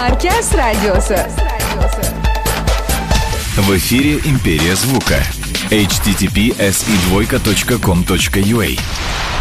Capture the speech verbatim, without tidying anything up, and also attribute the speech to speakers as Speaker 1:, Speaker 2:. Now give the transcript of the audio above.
Speaker 1: Marques Radiosu.
Speaker 2: В эфире «Империя звука». эйч ти ти пи эс и двойка точка ком точка ю а.